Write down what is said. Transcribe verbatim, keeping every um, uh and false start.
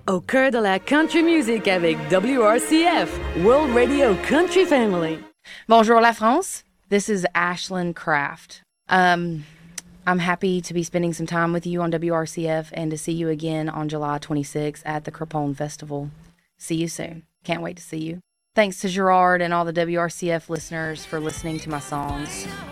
Au cœur de la country music avec W R C F, World Radio Country Family. Bonjour la France. This is Ashlyn Kraft. Um, I'm happy to be spending some time with you on W R C F and to see you again on July twenty-sixth at the Craponne Festival. See you soon. Can't wait to see you. Thanks to Gerard and all the W R C F listeners for listening to my songs.